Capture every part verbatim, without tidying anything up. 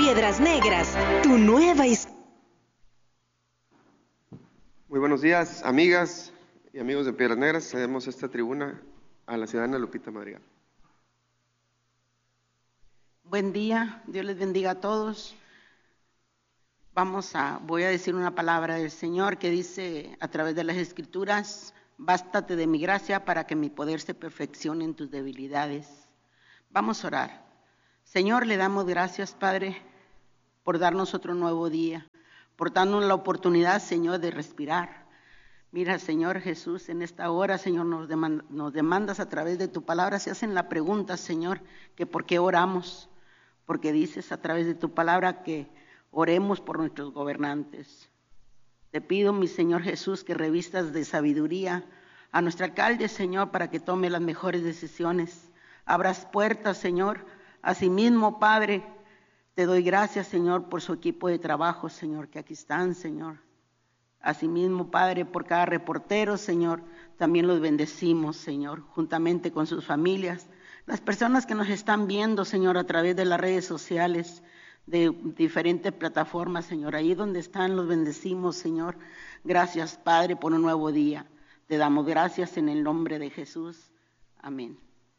Piedras Negras, tu nueva historia. Muy buenos días, amigas y amigos de Piedras Negras. Cedemos esta tribuna a la ciudadana Lupita Madrigal. Buen día, Dios les bendiga a todos. Vamos a, voy a decir una palabra del Señor que dice a través de las Escrituras: bástate de mi gracia para que mi poder se perfeccione en tus debilidades. Vamos a orar. Señor, le damos gracias, Padre, por darnos otro nuevo día, por darnos la oportunidad, Señor, de respirar. Mira, Señor Jesús, en esta hora, Señor, nos, demanda, nos demandas a través de tu palabra, se hacen la pregunta, Señor, que por qué oramos, porque dices a través de tu palabra que oremos por nuestros gobernantes. Te pido, mi Señor Jesús, que revistas de sabiduría a nuestro alcalde, Señor, para que tome las mejores decisiones. Abras puertas, Señor. Asimismo, Padre, te doy gracias, Señor, por su equipo de trabajo, Señor, que aquí están, Señor. Asimismo, Padre, por cada reportero, Señor, también los bendecimos, Señor, juntamente con sus familias. Las personas que nos están viendo, Señor, a través de las redes sociales, de diferentes plataformas, Señor, ahí donde están los bendecimos, Señor. Gracias, Padre, por un nuevo día. Te damos gracias en el nombre de Jesús. Amén.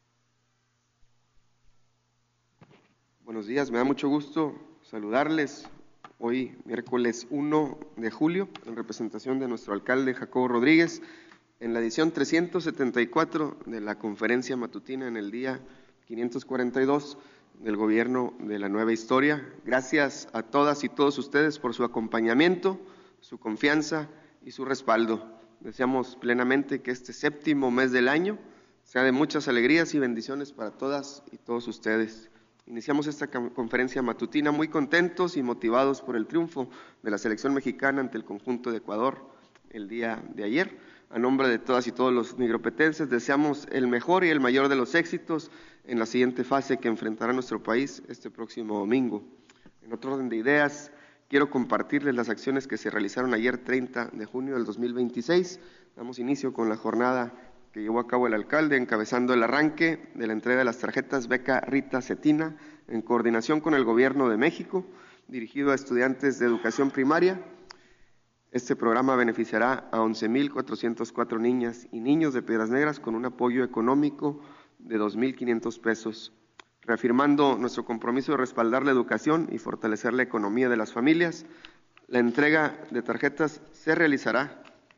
Buenos días, me da mucho gusto saludarles hoy, miércoles primero de julio, en representación de nuestro alcalde Jacobo Rodríguez, en la edición trescientos setenta y cuatro de la conferencia matutina en el día quinientos cuarenta y dos del Gobierno de la Nueva Historia. Gracias a todas y todos ustedes por su acompañamiento, su confianza y su respaldo. Deseamos plenamente que este séptimo mes del año sea de muchas alegrías y bendiciones para todas y todos ustedes. Iniciamos esta conferencia matutina muy contentos y motivados por el triunfo de la selección mexicana ante el conjunto de Ecuador el día de ayer. A nombre de todas y todos los nigropetenses, deseamos el mejor y el mayor de los éxitos en la siguiente fase que enfrentará nuestro país este próximo domingo. En otro orden de ideas, quiero compartirles las acciones que se realizaron ayer, treinta de junio del dos mil veintiséis. Damos inicio con la jornada que llevó a cabo el alcalde, encabezando el arranque de la entrega de las tarjetas Beca Rita Cetina, en coordinación con el Gobierno de México, dirigido a estudiantes de educación primaria. Este programa beneficiará a once mil cuatrocientas cuatro niñas y niños de Piedras Negras con un apoyo económico de dos mil quinientos pesos, reafirmando nuestro compromiso de respaldar la educación y fortalecer la economía de las familias. La entrega de tarjetas se realizará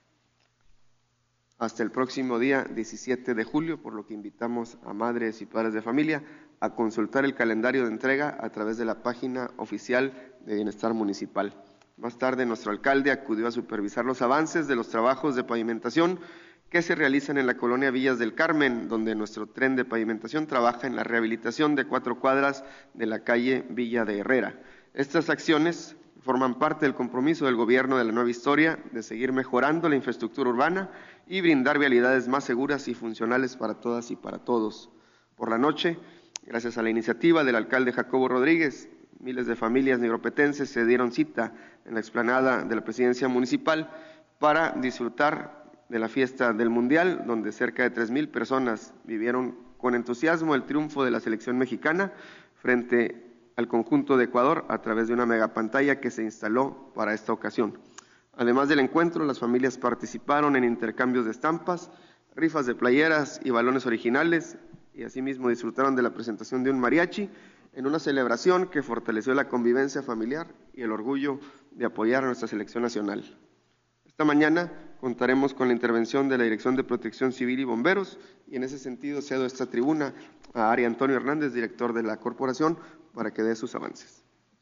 hasta el próximo día diecisiete de julio, por lo que invitamos a madres y padres de familia a consultar el calendario de entrega a través de la página oficial de Bienestar Municipal. Más tarde, nuestro alcalde acudió a supervisar los avances de los trabajos de pavimentación que se realizan en la colonia Villas del Carmen, donde nuestro tren de pavimentación trabaja en la rehabilitación de cuatro cuadras de la calle Villa de Herrera. Estas acciones forman parte del compromiso del Gobierno de la Nueva Historia de seguir mejorando la infraestructura urbana y brindar vialidades más seguras y funcionales para todas y para todos. Por la noche, gracias a la iniciativa del alcalde Jacobo Rodríguez, miles de familias nigropetenses se dieron cita en la explanada de la Presidencia Municipal para disfrutar de la fiesta del Mundial, donde cerca de tres mil personas vivieron con entusiasmo el triunfo de la selección mexicana frente al conjunto de Ecuador a través de una megapantalla que se instaló para esta ocasión. Además del encuentro, las familias participaron en intercambios de estampas, rifas de playeras y balones originales, y asimismo disfrutaron de la presentación de un mariachi en una celebración que fortaleció la convivencia familiar y el orgullo de apoyar a nuestra selección nacional. Esta mañana contaremos con la intervención de la Dirección de Protección Civil y Bomberos, y en ese sentido cedo esta tribuna a Ari Antonio Hernández, director de la corporación, para que dé sus avances.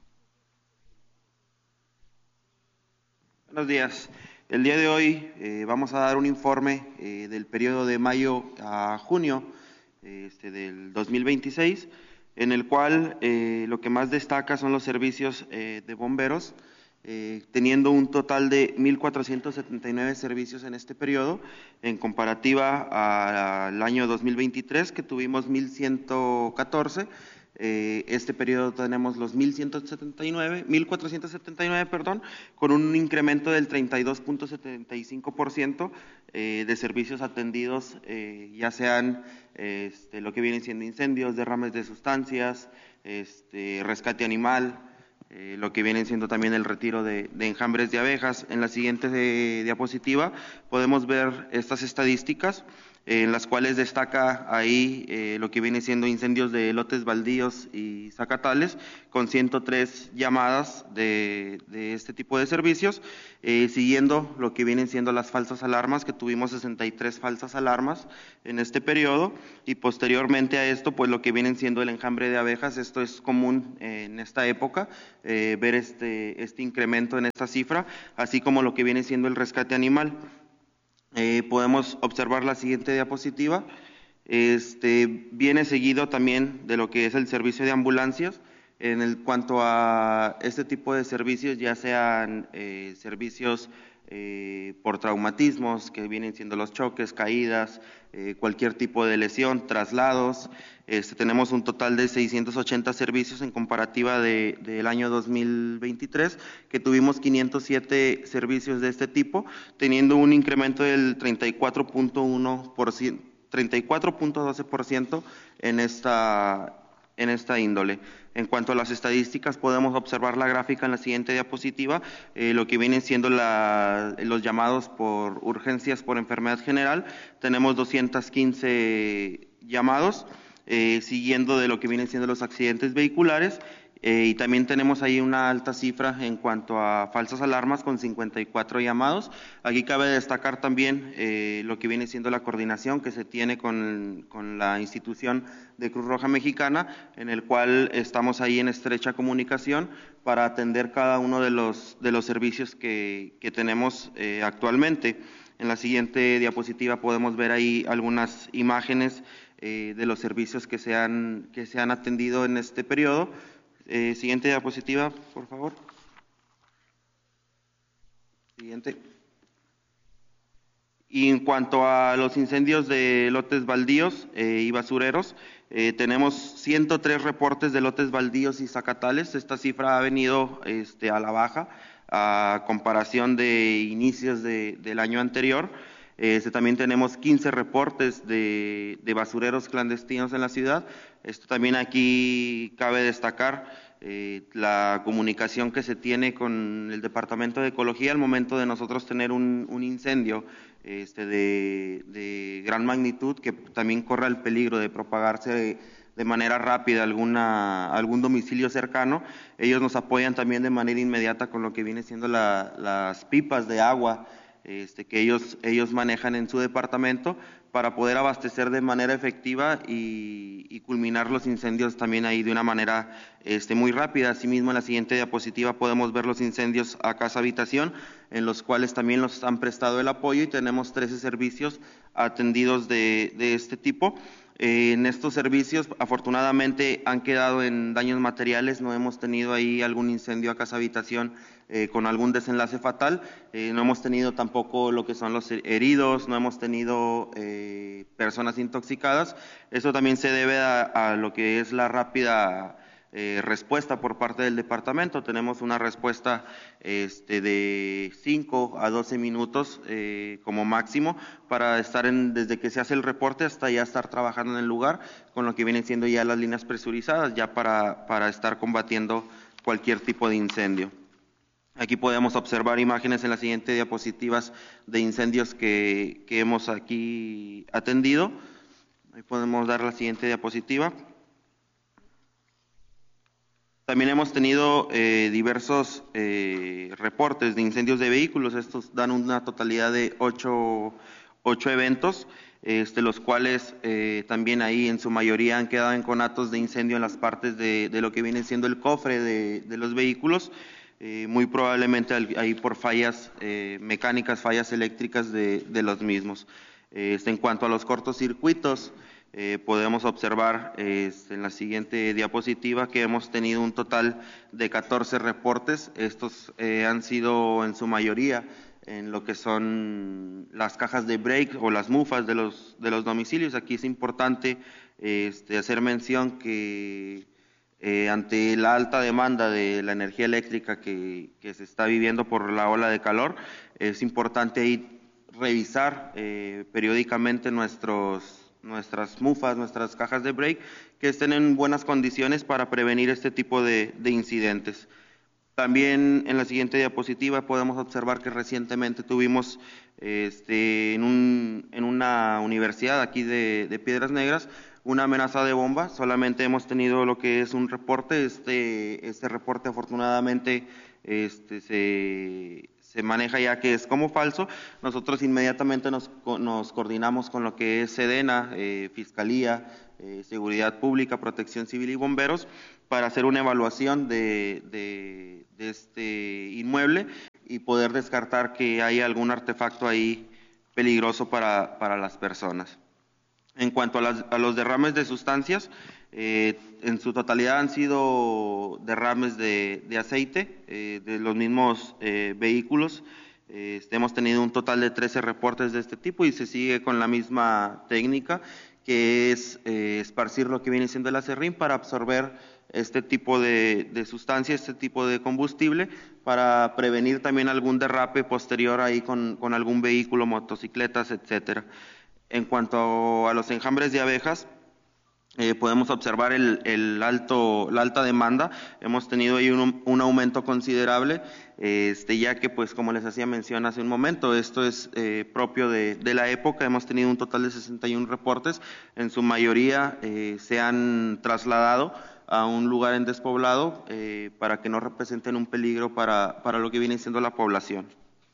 Buenos días. El día de hoy eh, vamos a dar un informe eh, del periodo de mayo a junio eh, este, del dos mil veintiséis, en el cual eh, lo que más destaca son los servicios eh, de bomberos, eh, teniendo un total de mil cuatrocientos setenta y nueve servicios en este periodo, en comparativa al año dos mil veintitrés, que tuvimos mil ciento catorce. Eh, este periodo tenemos los mil ciento setenta y nueve, mil cuatrocientos setenta y nueve, perdón, con un incremento del treinta y dos punto setenta y cinco por ciento eh, de servicios atendidos, eh, ya sean eh, este, lo que vienen siendo incendios, derrames de sustancias, este, rescate animal, eh, lo que viene siendo también el retiro de, de enjambres de abejas. En la siguiente de, diapositiva podemos ver estas estadísticas, en las cuales destaca ahí eh, lo que viene siendo incendios de lotes baldíos y zacatales, con ciento tres llamadas de, de este tipo de servicios, eh, siguiendo lo que vienen siendo las falsas alarmas, que tuvimos sesenta y tres falsas alarmas en este periodo, y posteriormente a esto, pues lo que vienen siendo el enjambre de abejas. Esto es común eh, en esta época, eh, ver este, este incremento en esta cifra, así como lo que viene siendo el rescate animal. Eh, podemos observar la siguiente diapositiva. Este, viene seguido también de lo que es el servicio de ambulancias. En el, cuanto a este tipo de servicios, ya sean eh, servicios eh, por traumatismos, que vienen siendo los choques, caídas, eh, cualquier tipo de lesión, traslados. Este, tenemos un total de seiscientos ochenta servicios en comparativa de, del año dos mil veintitrés, que tuvimos quinientos siete servicios de este tipo, teniendo un incremento del treinta y cuatro punto uno por ciento, treinta y cuatro punto doce por ciento en esta, en esta índole. En cuanto a las estadísticas, podemos observar la gráfica en la siguiente diapositiva, eh, lo que vienen siendo la, los llamados por urgencias por enfermedad general. Tenemos doscientos quince llamados, eh, siguiendo de lo que vienen siendo los accidentes vehiculares, eh, y también tenemos ahí una alta cifra en cuanto a falsas alarmas con cincuenta y cuatro llamados. Aquí cabe destacar también eh, lo que viene siendo la coordinación que se tiene con, con la institución de Cruz Roja Mexicana, en el cual estamos ahí en estrecha comunicación para atender cada uno de los, de los servicios que, que tenemos eh, actualmente. En la siguiente diapositiva podemos ver ahí algunas imágenes eh, de los servicios que se han, que se han atendido en este periodo. Eh, siguiente diapositiva, por favor. Siguiente. Y en cuanto a los incendios de lotes baldíos eh, y basureros, eh, tenemos ciento tres reportes de lotes baldíos y zacatales. Esta cifra ha venido este, a la baja a comparación de inicios de, del año anterior. Este, también tenemos quince reportes de, de basureros clandestinos en la ciudad. Esto también aquí cabe destacar eh, la comunicación que se tiene con el Departamento de Ecología al momento de nosotros tener un, un incendio este, de, de gran magnitud, que también corre el peligro de propagarse de, de manera rápida alguna, algún domicilio cercano. Ellos nos apoyan también de manera inmediata con lo que viene siendo la, las pipas de agua Este, que ellos, ellos manejan en su departamento para poder abastecer de manera efectiva y, y culminar los incendios también ahí de una manera este, muy rápida. Asimismo, en la siguiente diapositiva podemos ver los incendios a casa-habitación, en los cuales también nos han prestado el apoyo, y tenemos trece servicios atendidos de, de este tipo. Eh, en estos servicios, afortunadamente, han quedado en daños materiales, no hemos tenido ahí algún incendio a casa-habitación eh, con algún desenlace fatal, eh, no hemos tenido tampoco lo que son los heridos, no hemos tenido eh, personas intoxicadas. Esto también se debe a, a lo que es la rápida eh, respuesta por parte del departamento. Tenemos una respuesta este, de cinco a doce minutos eh, como máximo para estar en, desde que se hace el reporte hasta ya estar trabajando en el lugar, con lo que vienen siendo ya las líneas presurizadas, ya para, para estar combatiendo cualquier tipo de incendio. Aquí podemos observar imágenes en las siguientes diapositivas de incendios que, que hemos aquí atendido. Ahí podemos dar la siguiente diapositiva. También hemos tenido eh, diversos eh, reportes de incendios de vehículos. Estos dan una totalidad de ocho, ocho eventos, este, los cuales eh, también ahí en su mayoría han quedado en conatos de incendio en las partes de, de lo que viene siendo el cofre de, de los vehículos. Eh, muy probablemente ahí por fallas eh, mecánicas, fallas eléctricas de, de los mismos. Eh, este, en cuanto a los cortocircuitos, eh, podemos observar eh, en la siguiente diapositiva que hemos tenido un total de catorce reportes. Estos eh, han sido en su mayoría en lo que son las cajas de break o las mufas de los, de los domicilios. Aquí es importante este, hacer mención que Eh, ante la alta demanda de la energía eléctrica que, que se está viviendo por la ola de calor, es importante ahí revisar eh, periódicamente nuestros, nuestras mufas, nuestras cajas de break, que estén en buenas condiciones para prevenir este tipo de, de incidentes. También en la siguiente diapositiva podemos observar que recientemente tuvimos este, en, un, en una universidad aquí de, de Piedras Negras una amenaza de bomba. Solamente hemos tenido lo que es un reporte. Este, este reporte afortunadamente este, se, se maneja ya que es como falso. Nosotros inmediatamente nos, nos coordinamos con lo que es SEDENA, eh, Fiscalía, eh, Seguridad Pública, Protección Civil y Bomberos, para hacer una evaluación de, de, de este inmueble y poder descartar que haya algún artefacto ahí peligroso para, para las personas. En cuanto a, las, a los derrames de sustancias, eh, en su totalidad han sido derrames de, de aceite eh, de los mismos eh, vehículos. Eh, hemos tenido un total de trece reportes de este tipo y se sigue con la misma técnica, que es eh, esparcir lo que viene siendo el aserrín para absorber este tipo de, de sustancia, este tipo de combustible, para prevenir también algún derrape posterior ahí con, con algún vehículo, motocicletas, etcétera. En cuanto a los enjambres de abejas, eh, podemos observar el, el alto, la alta demanda. Hemos tenido ahí un, un aumento considerable, este, ya que, pues, como les hacía mención hace un momento, esto es eh, propio de, de la época. Hemos tenido un total de sesenta y uno reportes, en su mayoría eh, se han trasladado a un lugar en despoblado eh, para que no representen un peligro para, para lo que viene siendo la población.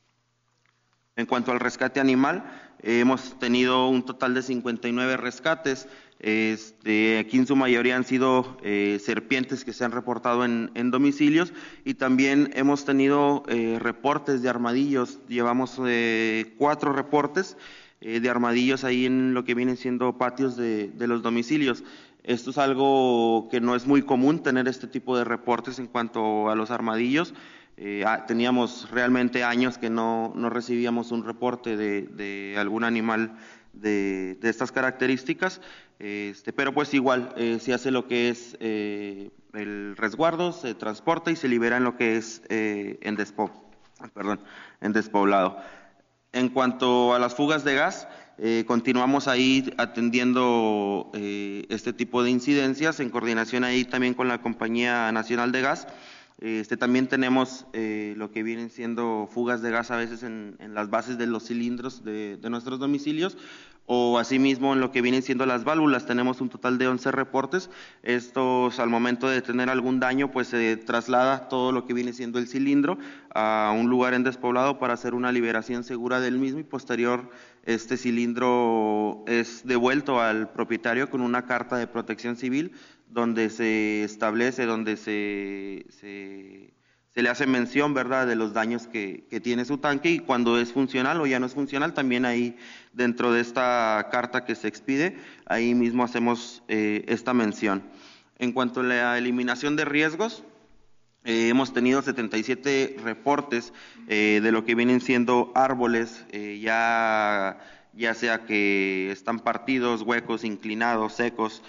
En cuanto al rescate animal, eh, hemos tenido un total de cincuenta y nueve rescates. Este, aquí en su mayoría han sido eh, serpientes que se han reportado en, en domicilios, y también hemos tenido eh, reportes de armadillos. Llevamos eh, cuatro reportes eh, de armadillos ahí en lo que vienen siendo patios de, de los domicilios. Esto es algo que no es muy común, tener este tipo de reportes en cuanto a los armadillos. Eh, teníamos realmente años que no, no recibíamos un reporte de, de algún animal de, de estas características, este, pero pues igual eh, se hace lo que es eh, el resguardo, se transporta y se libera en lo que es eh, en, despo, perdón, en despoblado. En cuanto a las fugas de gas, eh, continuamos ahí atendiendo eh, este tipo de incidencias en coordinación ahí también con la Compañía Nacional de Gas. Este, también tenemos eh, lo que vienen siendo fugas de gas a veces en, en las bases de los cilindros de, de nuestros domicilios, o asimismo en lo que vienen siendo las válvulas. Tenemos un total de once reportes. Estos, al momento de tener algún daño, pues se traslada todo lo que viene siendo el cilindro a un lugar en despoblado para hacer una liberación segura del mismo, y posterior este cilindro es devuelto al propietario con una carta de protección civil donde se establece, donde se, se, se le hace mención, ¿verdad?, de los daños que, que tiene su tanque, y cuando es funcional o ya no es funcional, también ahí dentro de esta carta que se expide, ahí mismo hacemos eh, esta mención. En cuanto a la eliminación de riesgos, eh, hemos tenido setenta y siete reportes eh, de lo que vienen siendo árboles, eh, ya, ya sea que están partidos, huecos, inclinados, secos,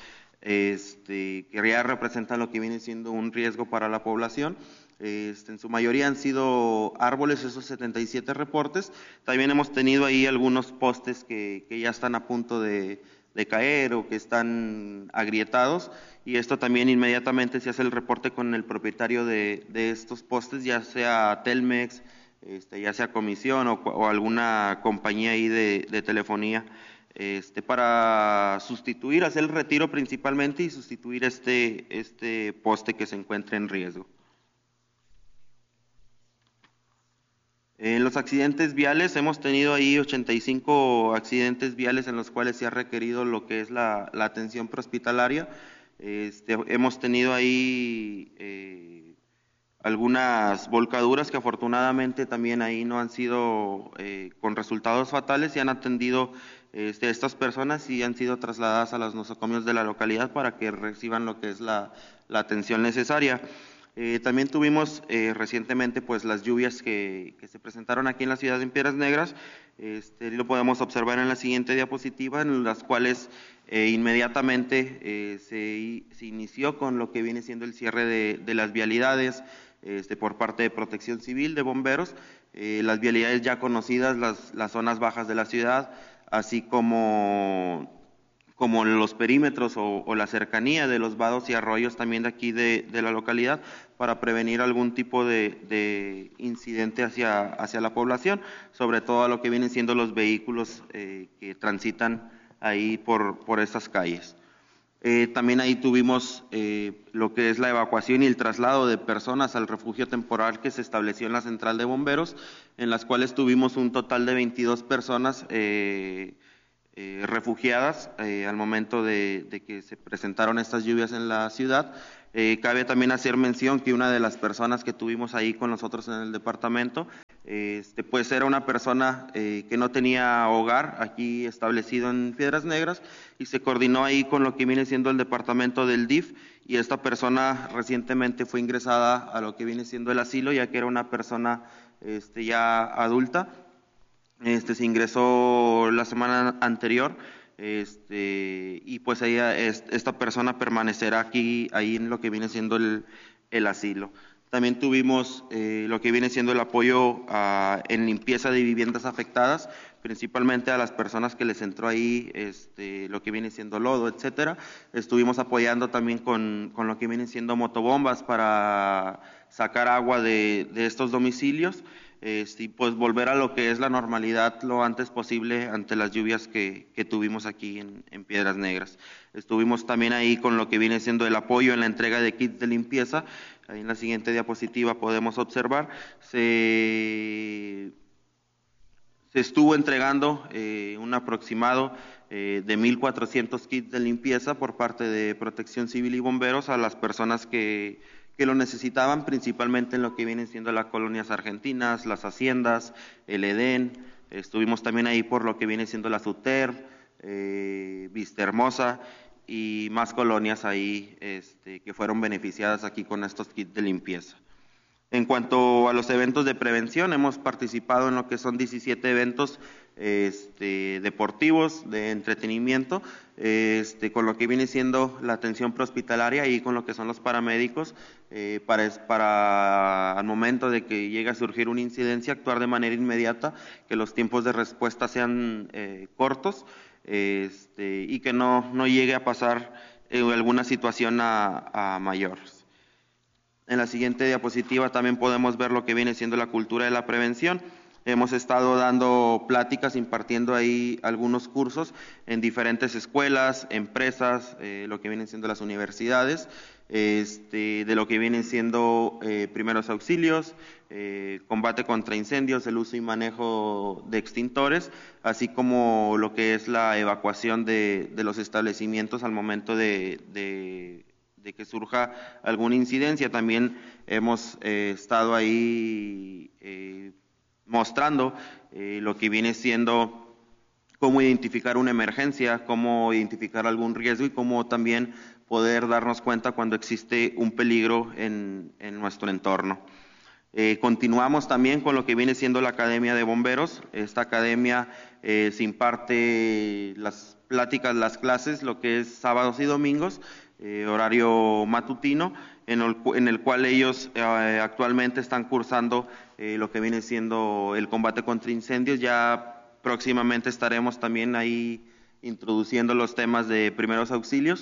Este, que ya representan lo que viene siendo un riesgo para la población. Este, en su mayoría han sido árboles esos setenta y siete reportes. También hemos tenido ahí algunos postes que, que ya están a punto de, de caer o que están agrietados, y esto también inmediatamente se hace el reporte con el propietario de, de estos postes, ya sea Telmex, este, ya sea Comisión o, o alguna compañía ahí de, de telefonía. Este, para sustituir, hacer el retiro principalmente y sustituir este, este poste que se encuentra en riesgo. En los accidentes viales, hemos tenido ahí ochenta y cinco accidentes viales en los cuales se ha requerido lo que es la, la atención prehospitalaria. Este, hemos tenido ahí eh, algunas volcaduras que afortunadamente también ahí no han sido eh, con resultados fatales, y han atendido Este, estas personas y han sido trasladadas a los nosocomios de la localidad para que reciban lo que es la, la atención necesaria. Eh, también tuvimos eh, recientemente pues las lluvias que, que se presentaron aquí en la ciudad de Piedras Negras. Este, lo podemos observar en la siguiente diapositiva, en las cuales eh, inmediatamente eh, se, se inició con lo que viene siendo el cierre de, de las vialidades este, por parte de Protección Civil, de bomberos, eh, las vialidades ya conocidas, las, las zonas bajas de la ciudad, así como, como los perímetros o, o la cercanía de los vados y arroyos también de aquí de, de la localidad, para prevenir algún tipo de, de incidente hacia, hacia la población, sobre todo a lo que vienen siendo los vehículos eh, que transitan ahí por, por estas calles. Eh, también ahí tuvimos eh, lo que es la evacuación y el traslado de personas al refugio temporal que se estableció en la central de bomberos, en las cuales tuvimos un total de veintidós personas eh, eh, refugiadas eh, al momento de, de que se presentaron estas lluvias en la ciudad. Eh, cabe también hacer mención que una de las personas que tuvimos ahí con nosotros en el departamento, este, pues era una persona eh, que no tenía hogar aquí establecido en Piedras Negras, y se coordinó ahí con lo que viene siendo el departamento del D I F, y esta persona recientemente fue ingresada a lo que viene siendo el asilo, ya que era una persona este, ya adulta. Este, se ingresó la semana anterior. Este, y pues ella, esta persona permanecerá aquí, ahí en lo que viene siendo el, el asilo. También tuvimos eh, lo que viene siendo el apoyo a, en limpieza de viviendas afectadas, principalmente a las personas que les entró ahí este, lo que viene siendo lodo, etcétera. Estuvimos apoyando también con, con lo que vienen siendo motobombas para sacar agua de, de estos domicilios. Este, y pues volver a lo que es la normalidad lo antes posible ante las lluvias que, que tuvimos aquí en, en Piedras Negras. Estuvimos también ahí con lo que viene siendo el apoyo en la entrega de kits de limpieza. Ahí en la siguiente diapositiva podemos observar, se, se estuvo entregando eh, un aproximado eh, de mil cuatrocientos kits de limpieza por parte de Protección Civil y Bomberos a las personas que que lo necesitaban, principalmente en lo que vienen siendo las colonias argentinas, las haciendas, el Edén. Estuvimos también ahí por lo que viene siendo la SUTER, eh, Vista Hermosa y más colonias ahí este, que fueron beneficiadas aquí con estos kits de limpieza. En cuanto a los eventos de prevención, hemos participado en lo que son diecisiete eventos este, deportivos, de entretenimiento, este, con lo que viene siendo la atención prehospitalaria y con lo que son los paramédicos, eh, para, para al momento de que llegue a surgir una incidencia, actuar de manera inmediata, que los tiempos de respuesta sean eh, cortos este, y que no, no llegue a pasar eh, alguna situación a, a mayores. En la siguiente diapositiva también podemos ver lo que viene siendo la cultura de la prevención. Hemos estado dando pláticas, impartiendo ahí algunos cursos en diferentes escuelas, empresas, eh, lo que vienen siendo las universidades, este, de lo que vienen siendo eh, primeros auxilios, eh, combate contra incendios, el uso y manejo de extintores, así como lo que es la evacuación de, de los establecimientos al momento de, de de que surja alguna incidencia. También hemos eh, estado ahí eh, mostrando eh, lo que viene siendo cómo identificar una emergencia, cómo identificar algún riesgo y cómo también poder darnos cuenta cuando existe un peligro en, en nuestro entorno. Eh, continuamos también con lo que viene siendo la Academia de Bomberos. Esta academia eh, se imparte las pláticas, las clases, lo que es sábados y domingos, Eh, horario matutino, en el, en el cual ellos eh, actualmente están cursando eh, lo que viene siendo el combate contra incendios. Ya próximamente estaremos también ahí introduciendo los temas de primeros auxilios,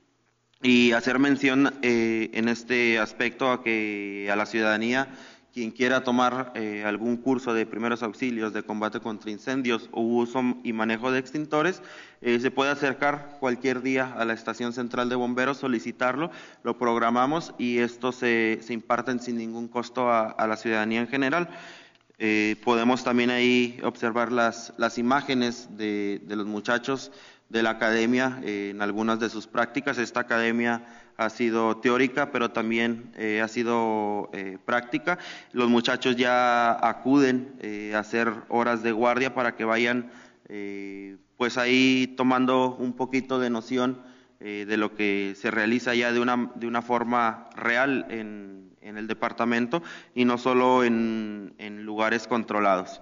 y hacer mención eh, en este aspecto a que a la ciudadanía, quien quiera tomar eh, algún curso de primeros auxilios, de combate contra incendios o uso y manejo de extintores, eh, se puede acercar cualquier día a la Estación Central de Bomberos, solicitarlo, lo programamos y esto se, se imparten sin ningún costo a, a la ciudadanía en general. Eh, podemos también ahí observar las, las imágenes de, de los muchachos de la academia eh, en algunas de sus prácticas. Esta academia ha sido teórica, pero también eh, ha sido eh, práctica. Los muchachos ya acuden eh, a hacer horas de guardia para que vayan eh, pues ahí tomando un poquito de noción eh, de lo que se realiza ya de una, de una forma real en, en el departamento y no solo en, en lugares controlados.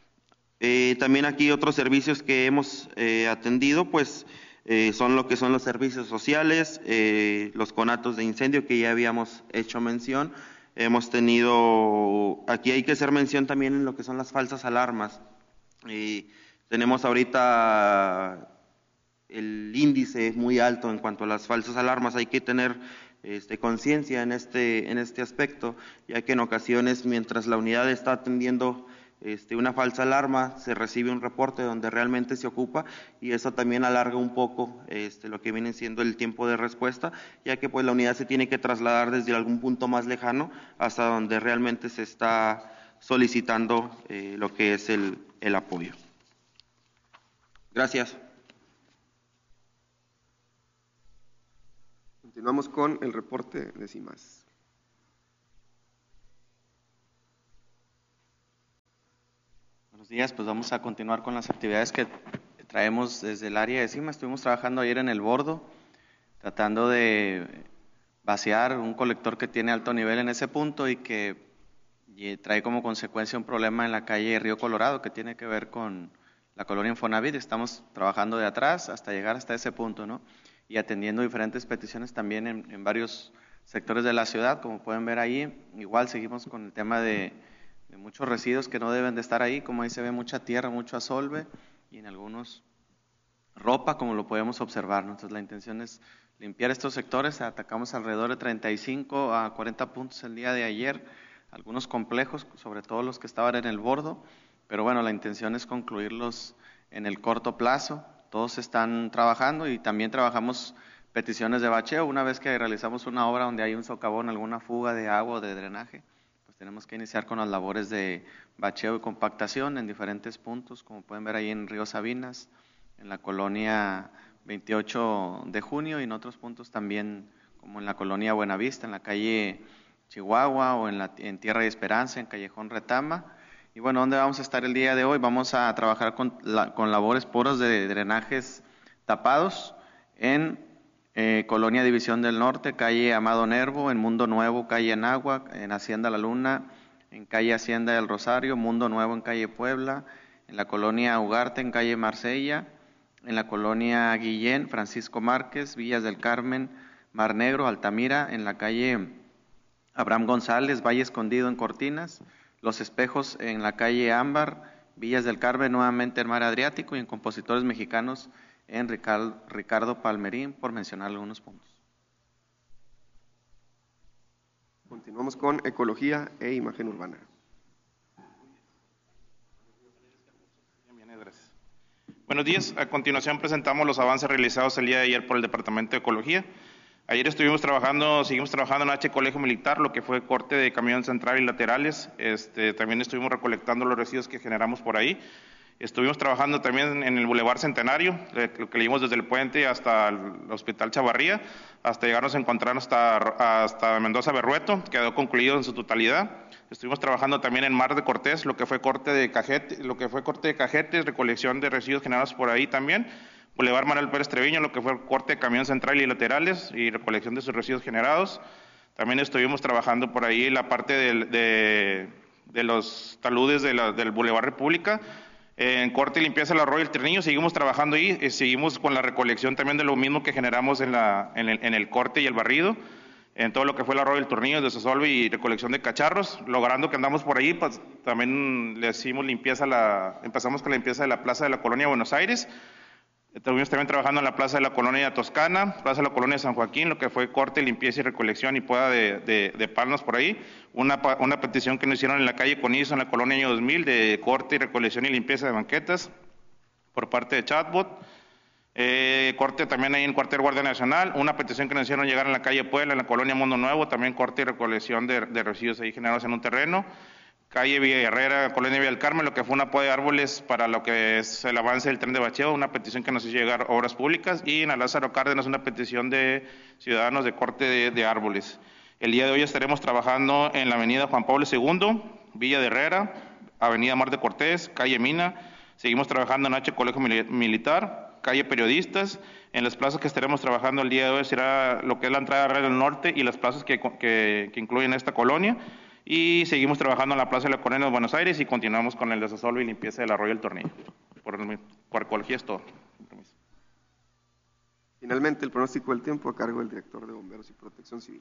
Eh, también aquí otros servicios que hemos eh, atendido, pues eh, son lo que son los servicios sociales, eh, los conatos de incendio que ya habíamos hecho mención. Hemos tenido, aquí hay que hacer mención también en lo que son las falsas alarmas. Eh, tenemos ahorita el índice muy alto en cuanto a las falsas alarmas. Hay que tener este, conciencia en este, en este aspecto, ya que en ocasiones, mientras la unidad está atendiendo este, una falsa alarma, se recibe un reporte donde realmente se ocupa, y eso también alarga un poco este, lo que viene siendo el tiempo de respuesta, ya que pues la unidad se tiene que trasladar desde algún punto más lejano hasta donde realmente se está solicitando eh, lo que es el, el apoyo. Gracias. Continuamos con el reporte de CIMAS. Buenos días, pues vamos a continuar con las actividades que traemos desde el área de CIMAS. Estuvimos trabajando ayer en el bordo, tratando de vaciar un colector que tiene alto nivel en ese punto y que y trae como consecuencia un problema en la calle Río Colorado que tiene que ver con la colonia Infonavit. Estamos trabajando de atrás hasta llegar hasta ese punto, ¿no? Y atendiendo diferentes peticiones también en, en varios sectores de la ciudad, como pueden ver ahí. Igual seguimos con el tema de, de muchos residuos que no deben de estar ahí, como ahí se ve mucha tierra, mucho asolve y en algunos ropa, como lo podemos observar, ¿no? Entonces la intención es limpiar estos sectores. Atacamos alrededor de treinta y cinco a cuarenta puntos el día de ayer, algunos complejos, sobre todo los que estaban en el bordo, pero bueno, la intención es concluirlos en el corto plazo. Todos están trabajando y también trabajamos peticiones de bacheo. Una vez que realizamos una obra donde hay un socavón, alguna fuga de agua o de drenaje, pues tenemos que iniciar con las labores de bacheo y compactación en diferentes puntos, como pueden ver ahí en Río Sabinas, en la colonia veintiocho de junio y en otros puntos también, como en la colonia Buenavista, en la calle Chihuahua o en, la, en Tierra de Esperanza, en Callejón Retama. Y bueno, ¿dónde vamos a estar el día de hoy? Vamos a trabajar con, la, con labores poros de drenajes tapados en eh, Colonia División del Norte, calle Amado Nervo, en Mundo Nuevo, calle Anáhuac, en Hacienda La Luna, en calle Hacienda del Rosario, Mundo Nuevo en calle Puebla, en la colonia Ugarte, en calle Marsella, en la colonia Guillén, Francisco Márquez, Villas del Carmen, Mar Negro, Altamira, en la calle Abraham González, Valle Escondido en Cortinas, Los Espejos en la calle Ámbar, Villas del Carmen nuevamente en Mar Adriático y en Compositores Mexicanos en Ricardo, Ricardo Palmerín, por mencionar algunos puntos. Continuamos con Ecología e Imagen Urbana. Buenos días, a continuación presentamos los avances realizados el día de ayer por el Departamento de Ecología. Ayer estuvimos trabajando, seguimos trabajando en H Colegio Militar, lo que fue corte de camión central y laterales. Este, también estuvimos recolectando los residuos que generamos por ahí. Estuvimos trabajando también en el Boulevard Centenario, lo que le dimos desde el puente hasta el Hospital Chavarría, hasta llegarnos a encontrar hasta, hasta Mendoza Berrueto, quedó concluido en su totalidad. Estuvimos trabajando también en Mar de Cortés, lo que fue corte de cajete, lo que fue corte de cajetes, recolección de residuos generados por ahí también. Boulevard Manuel Pérez Treviño, lo que fue corte de camión central y laterales y recolección de sus residuos generados. También estuvimos trabajando por ahí la parte de, de, de los taludes de la, del Boulevard República. En corte y limpieza del arroyo El Ternillo, seguimos trabajando ahí, eh, seguimos con la recolección también de lo mismo que generamos en, la, en, el, en el corte y el barrido, en todo lo que fue el arroyo El Tornillo, el desasolve y recolección de cacharros, logrando que andamos por ahí, pues también le hicimos limpieza, la, empezamos con la limpieza de la plaza de la Colonia Buenos Aires. Estuvimos también trabajando en la plaza de la Colonia Toscana, plaza de la Colonia San Joaquín, lo que fue corte, limpieza y recolección y poda de, de, de palmas por ahí. Una, una petición que nos hicieron en la calle Conizo, en la Colonia Año dos mil, de corte y recolección y limpieza de banquetas por parte de Chatbot. Eh, corte también ahí en el cuartel Guardia Nacional. Una petición que nos hicieron llegar en la calle Puebla, en la Colonia Mundo Nuevo, también corte y recolección de, de residuos ahí generados en un terreno. Calle Villa Herrera, Colonia Villa del Carmen, lo que fue una poda de árboles para lo que es el avance del tren de bacheo, una petición que nos hizo llegar Obras Públicas, y en la Lázaro Cárdenas una petición de ciudadanos de corte de, de árboles. El día de hoy estaremos trabajando en la avenida Juan Pablo segundo, Villa de Herrera, avenida Mar de Cortés, calle Mina. Seguimos trabajando en H Colegio Militar, calle Periodistas. En las plazas que estaremos trabajando el día de hoy será lo que es la entrada a Red del Norte y las plazas que, que, que incluyen esta colonia. Y seguimos trabajando en la Plaza de la Colonia de Buenos Aires y continuamos con el desasolve y limpieza del arroyo El Tornillo. Por, por ecología es todo. Finalmente, el pronóstico del tiempo a cargo del director de Bomberos y Protección Civil.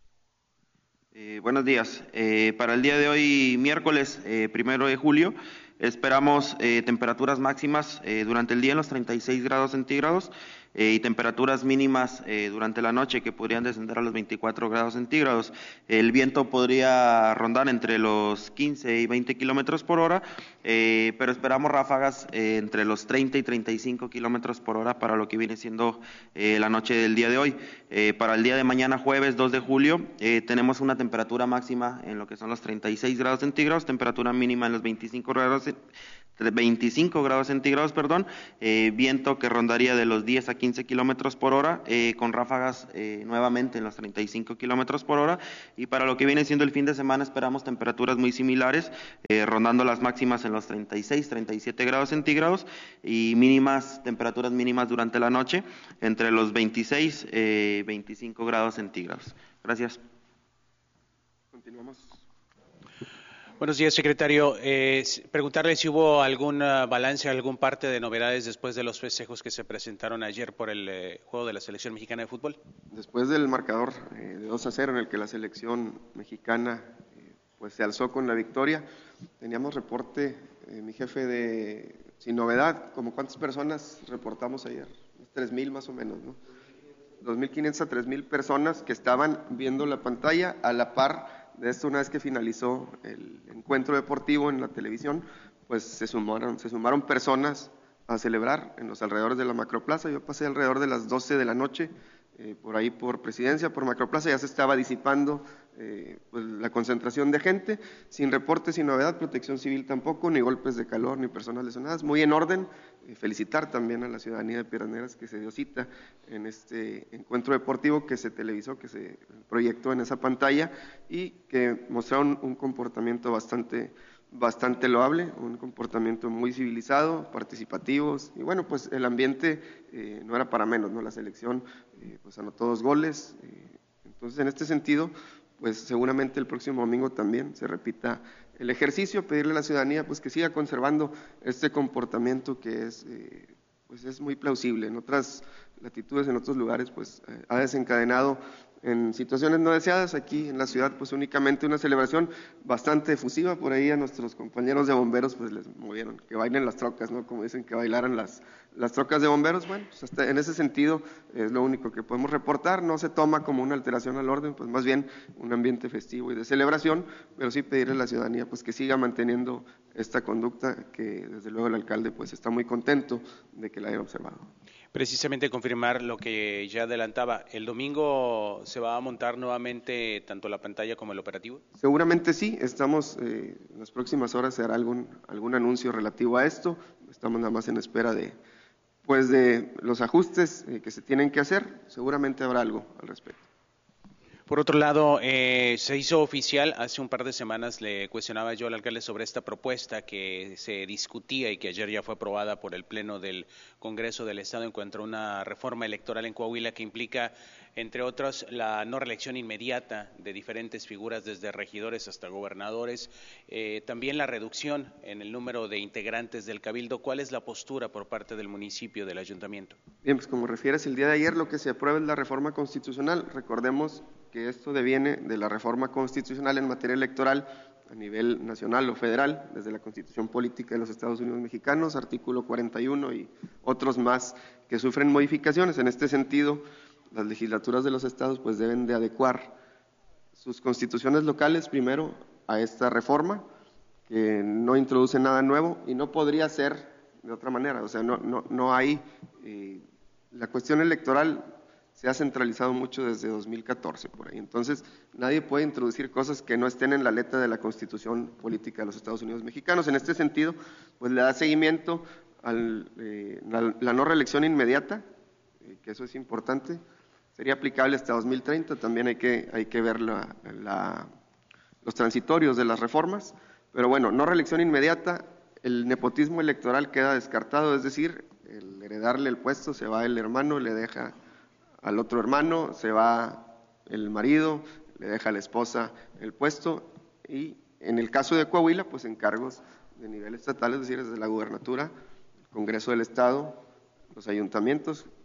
Eh, buenos días. Eh, para el día de hoy, miércoles eh, primero de julio, Esperamos eh, temperaturas máximas eh, durante el día en los treinta y seis grados centígrados eh, y temperaturas mínimas eh, durante la noche que podrían descender a los veinticuatro grados centígrados. El viento podría rondar entre los quince y veinte kilómetros por hora, eh, pero esperamos ráfagas eh, entre los treinta y treinta y cinco kilómetros por hora para lo que viene siendo eh, la noche del día de hoy. Eh, para el día de mañana, jueves dos de julio, eh, tenemos una temperatura máxima en lo que son los treinta y seis grados centígrados, temperatura mínima en los veinticinco grados veinticinco grados centígrados, perdón, eh, viento que rondaría de los diez a quince kilómetros por hora, eh, con ráfagas eh, nuevamente en los treinta y cinco kilómetros por hora, y para lo que viene siendo el fin de semana esperamos temperaturas muy similares, eh, rondando las máximas en los treinta y seis, treinta y siete grados centígrados, y mínimas, temperaturas mínimas durante la noche, entre los veintiséis, eh, veinticinco grados centígrados. Gracias. Continuamos. Buenos días, secretario. Eh, preguntarle si hubo algún uh, balance, algún parte de novedades después de los festejos que se presentaron ayer por el eh, juego de la selección mexicana de fútbol. Después del marcador eh, de dos a cero en el que la selección mexicana eh, pues se alzó con la victoria, teníamos reporte, eh, mi jefe, de sin novedad, como cuántas personas reportamos ayer, tres mil más o menos, ¿no? dos mil quinientas a tres mil personas que estaban viendo la pantalla a la par de esto. Una vez que finalizó el encuentro deportivo en la televisión, pues se sumaron, se sumaron personas a celebrar en los alrededores de la Macroplaza. Yo pasé alrededor de las doce de la noche, eh, por ahí por Presidencia, por Macroplaza, ya se estaba disipando eh, pues, la concentración de gente, sin reporte, sin novedad, Protección Civil tampoco, ni golpes de calor, ni personas lesionadas, muy en orden. Eh, felicitar también a la ciudadanía de Piedras Negras que se dio cita en este encuentro deportivo que se televisó, que se proyectó en esa pantalla y que mostraron un comportamiento bastante bastante loable, un comportamiento muy civilizado, participativos, y bueno, pues el ambiente eh, no era para menos, ¿no? La selección eh, pues anotó dos goles, eh, entonces en este sentido, pues seguramente el próximo domingo también se repita el ejercicio, pedirle a la ciudadanía pues que siga conservando este comportamiento que es, eh, pues es muy plausible. En otras latitudes, en otros lugares, pues eh, ha desencadenado en situaciones no deseadas. Aquí en la ciudad pues únicamente una celebración bastante efusiva. Por ahí a nuestros compañeros de bomberos pues les movieron, que bailen las trocas, ¿no? Como dicen, que bailaran las, las trocas de bomberos. Bueno, pues hasta en ese sentido es lo único que podemos reportar. No se toma como una alteración al orden, pues más bien un ambiente festivo y de celebración, pero sí pedirle a la ciudadanía pues que siga manteniendo esta conducta, que desde luego el alcalde pues está muy contento de que la haya observado. Precisamente confirmar lo que ya adelantaba, ¿el domingo se va a montar nuevamente tanto la pantalla como el operativo? Seguramente sí, estamos, eh, en las próximas horas se hará algún, algún anuncio relativo a esto, estamos nada más en espera de, pues de los ajustes eh, que se tienen que hacer, seguramente habrá algo al respecto. Por otro lado, eh, se hizo oficial, hace un par de semanas le cuestionaba yo al alcalde sobre esta propuesta que se discutía y que ayer ya fue aprobada por el Pleno del Congreso del Estado en cuanto a una reforma electoral en Coahuila que implica, entre otros, la no reelección inmediata de diferentes figuras, desde regidores hasta gobernadores, eh, también la reducción en el número de integrantes del Cabildo. ¿Cuál es la postura por parte del municipio, del ayuntamiento? Bien, pues como refieres, el día de ayer lo que se aprueba es la reforma constitucional. Recordemos que esto deviene de la reforma constitucional en materia electoral a nivel nacional o federal, desde la Constitución Política de los Estados Unidos Mexicanos, artículo cuarenta y uno y otros más que sufren modificaciones. En este sentido, las legislaturas de los estados pues deben de adecuar sus constituciones locales primero a esta reforma, que no introduce nada nuevo y no podría ser de otra manera. O sea, no, no, no hay, eh, la cuestión electoral se ha centralizado mucho desde dos mil catorce por ahí, entonces nadie puede introducir cosas que no estén en la letra de la Constitución Política de los Estados Unidos Mexicanos. En este sentido, pues le da seguimiento a eh, la, la no reelección inmediata, eh, que eso es importante, sería aplicable hasta dos mil treinta, también hay que, hay que ver la, la, los transitorios de las reformas, pero bueno, no reelección inmediata, el nepotismo electoral queda descartado, es decir, el heredarle el puesto, se va el hermano, le deja al otro hermano, se va el marido, le deja a la esposa el puesto, y en el caso de Coahuila, pues encargos de nivel estatal, es decir, desde la gubernatura, el Congreso del Estado, los ayuntamientos,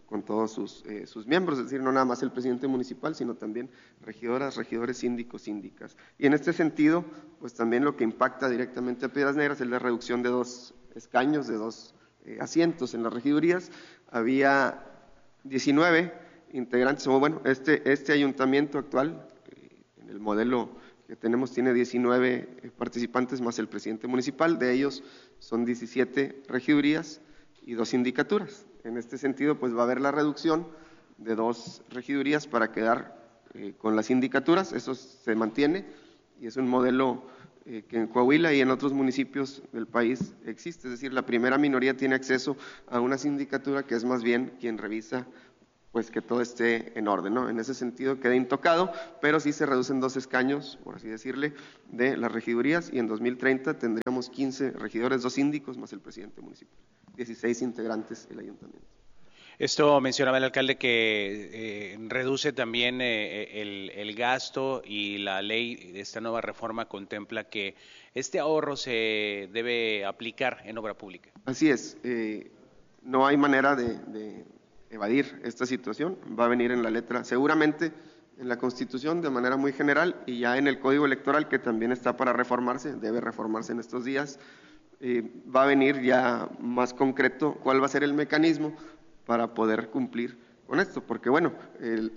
con todos sus, eh, sus miembros, es decir, no nada más el presidente municipal, sino también regidoras, regidores, síndicos, síndicas. Y en este sentido, pues también lo que impacta directamente a Piedras Negras es la reducción de dos escaños, de dos eh, asientos en las regidurías. Había diecinueve integrantes, o bueno, este, este ayuntamiento actual, eh, en el modelo que tenemos, tiene diecinueve participantes más el presidente municipal, de ellos son diecisiete regidurías y dos sindicaturas. En este sentido, pues va a haber la reducción de dos regidurías para quedar eh, con las sindicaturas, eso se mantiene y es un modelo eh, que en Coahuila y en otros municipios del país existe, es decir, la primera minoría tiene acceso a una sindicatura que es más bien quien revisa pues que todo esté en orden, ¿no? En ese sentido queda intocado, pero sí se reducen dos escaños, por así decirle, de las regidurías y en dos mil treinta tendríamos quince regidores, dos síndicos más el presidente municipal, dieciséis integrantes el ayuntamiento. Esto mencionaba el alcalde que eh, reduce también eh, el, el gasto y la ley de esta nueva reforma contempla que este ahorro se debe aplicar en obra pública. Así es, eh, no hay manera de, de evadir esta situación, va a venir en la letra, seguramente en la Constitución de manera muy general y ya en el Código Electoral que también está para reformarse, debe reformarse en estos días, eh, va a venir ya más concreto cuál va a ser el mecanismo para poder cumplir con esto, porque bueno, el,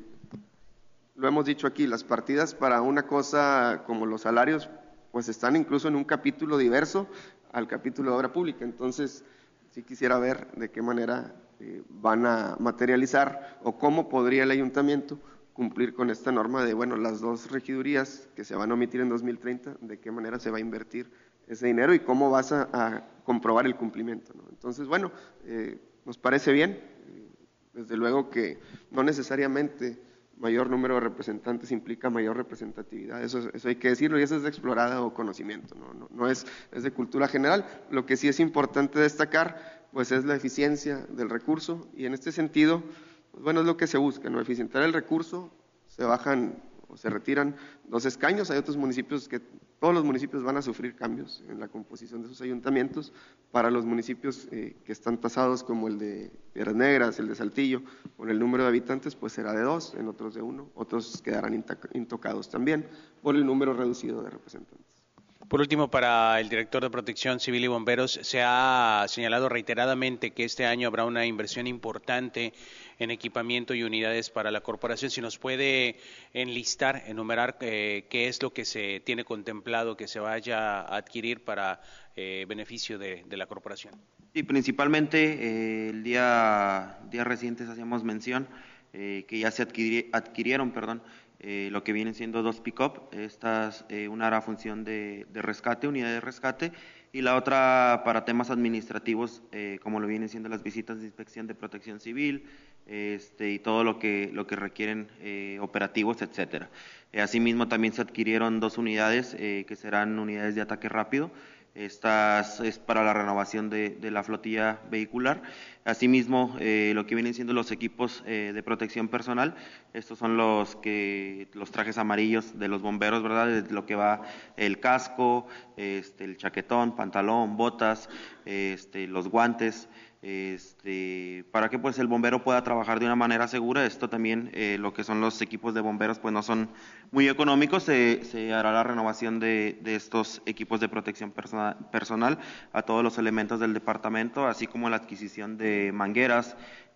lo hemos dicho aquí, las partidas para una cosa como los salarios, pues están incluso en un capítulo diverso al capítulo de obra pública, entonces sí quisiera ver de qué manera eh, van a materializar o cómo podría el ayuntamiento cumplir con esta norma de, bueno, las dos regidurías que se van a omitir en dos mil treinta, de qué manera se va a invertir ese dinero y cómo vas a, a comprobar el cumplimiento, ¿no? Entonces, bueno, eh, nos parece bien, eh, desde luego que no necesariamente mayor número de representantes implica mayor representatividad, eso, eso hay que decirlo y eso es de explorada o conocimiento, no, no, no es, es de cultura general. Lo que sí es importante destacar pues es la eficiencia del recurso y en este sentido, pues, bueno, es lo que se busca, ¿no? Eficientar el recurso, se bajan o se retiran dos escaños, hay otros municipios que, todos los municipios van a sufrir cambios en la composición de sus ayuntamientos, para los municipios eh, que están tasados como el de Piedras Negras, el de Saltillo, con el número de habitantes pues será de dos, en otros de uno, otros quedarán intocados también por el número reducido de representantes. Por último, para el director de Protección Civil y Bomberos, se ha señalado reiteradamente que este año habrá una inversión importante en equipamiento y unidades para la corporación. Si nos puede enlistar, enumerar eh, qué es lo que se tiene contemplado que se vaya a adquirir para eh, beneficio de, de la corporación. Sí, principalmente eh, el día días recientes hacíamos mención eh, que ya se adquiri, adquirieron, perdón, Eh, lo que vienen siendo dos pick-up, estas, eh, una hará función de, de rescate, unidad de rescate, y la otra para temas administrativos, eh, como lo vienen siendo las visitas de inspección de protección civil, este, y todo lo que, lo que requieren eh, operativos, etcétera. Eh, asimismo, también se adquirieron dos unidades eh, que serán unidades de ataque rápido. Estas es para la renovación de, de la flotilla vehicular. Asimismo, eh, lo que vienen siendo los equipos eh, de protección personal, estos son los que los trajes amarillos de los bomberos, ¿verdad? De lo que va el casco, este, el chaquetón, pantalón, botas, este, los guantes, este, para que pues el bombero pueda trabajar de una manera segura. Esto también, eh, lo que son los equipos de bomberos, pues no son muy económicos. Se, se hará la renovación de, de estos equipos de protección persona, personal a todos los elementos del departamento, así como la adquisición de mangueras,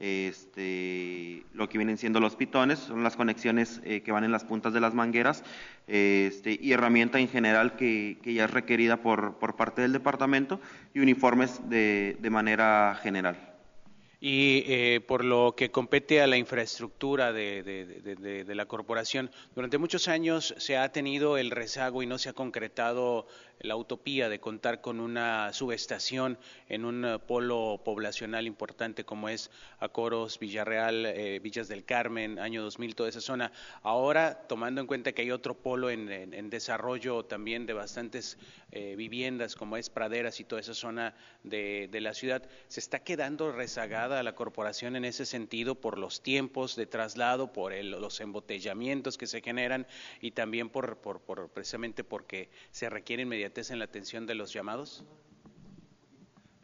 este, lo que vienen siendo los pitones, son las conexiones eh, que van en las puntas de las mangueras, este, y herramienta en general que, que ya es requerida por, por parte del departamento, y uniformes de, de manera general. Y eh, por lo que compete a la infraestructura de, de, de, de, de la corporación, durante muchos años se ha tenido el rezago y no se ha concretado la utopía de contar con una subestación en un polo poblacional importante como es Acoros, Villarreal, eh, Villas del Carmen, año dos mil, toda esa zona. Ahora, tomando en cuenta que hay otro polo en, en, en desarrollo también de bastantes eh, viviendas como es Praderas y toda esa zona de, de la ciudad, se está quedando rezagada a la corporación en ese sentido por los tiempos de traslado, por el, los embotellamientos que se generan y también por, por, por precisamente porque se requiere inmediatez en la atención de los llamados.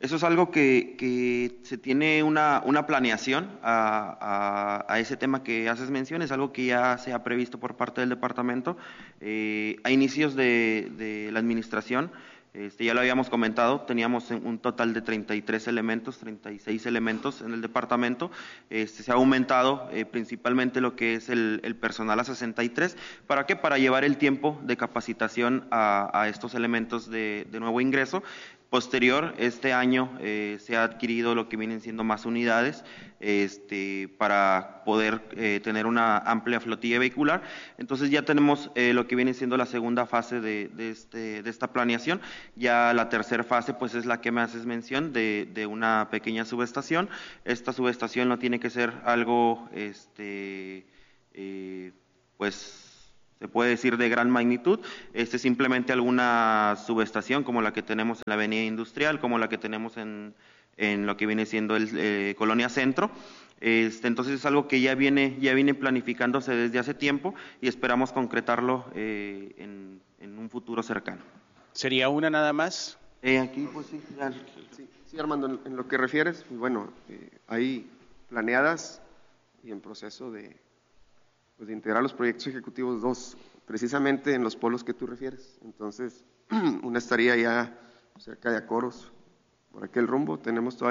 Eso es algo que, que se tiene una, una planeación a, a, a ese tema que haces mención, es algo que ya se ha previsto por parte del departamento. Eh, a inicios de, de la administración, este, ya lo habíamos comentado, teníamos un total de treinta y tres elementos, treinta y seis elementos en el departamento. Este, se ha aumentado eh, principalmente lo que es el, el personal a sesenta y tres. ¿Para qué? Para llevar el tiempo de capacitación a, a estos elementos de, de nuevo ingreso. Posterior, este año eh, se ha adquirido lo que vienen siendo más unidades este, para poder eh, tener una amplia flotilla vehicular. Entonces ya tenemos eh, lo que viene siendo la segunda fase de, de, este, de esta planeación. Ya la tercera fase pues es la que me haces mención de, de una pequeña subestación. Esta subestación no tiene que ser algo este, eh, pues se puede decir de gran magnitud, este simplemente alguna subestación como la que tenemos en la Avenida Industrial, como la que tenemos en, en lo que viene siendo el eh, Colonia Centro. Este, entonces es algo que ya viene, ya viene planificándose desde hace tiempo y esperamos concretarlo eh, en, en un futuro cercano. ¿Sería una nada más? Eh, aquí, pues sí, ya. Sí, sí, Armando, en, en lo que refieres, pues bueno, eh, hay planeadas y en proceso de, pues de integrar los proyectos ejecutivos dos, precisamente en los polos que tú refieres. Entonces, una estaría ya cerca de Acoros, por aquel rumbo. Tenemos todavía